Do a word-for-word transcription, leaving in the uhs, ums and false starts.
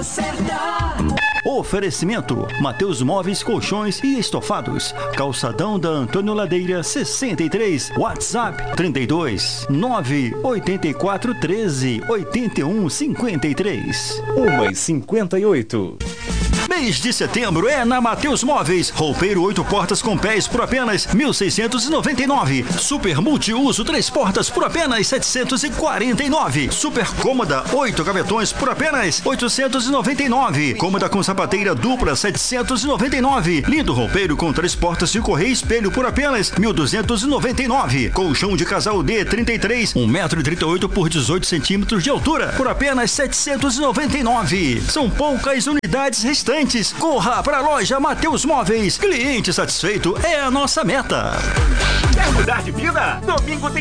hora certa. Oferecimento: Mateus Móveis, Colchões e Estofados. Calçadão da Antônio Ladeira sessenta e três. WhatsApp trinta e dois, nove oito quatro, treze, oitenta e um, cinquenta e três. uma e cinquenta e oito. Mês de setembro é na Mateus Móveis. Roupeiro oito portas com pés por apenas mil seiscentos e noventa e nove. Super multiuso três portas por apenas setecentos e quarenta e nove. Super cômoda oito gavetões por apenas oitocentos e noventa e nove. Cômoda com sapateira dupla setecentos e noventa e nove. Lindo roupeiro com três portas de correia e espelho por apenas mil duzentos e noventa e nove. Colchão de casal D trinta e três, um metro e trinta e oito por dezoito centímetros de altura por apenas setecentos e noventa e nove. São poucas unidades restantes. Corra para a loja Mateus Móveis. Cliente satisfeito é a nossa meta. Quer mudar de vida? Domingo tem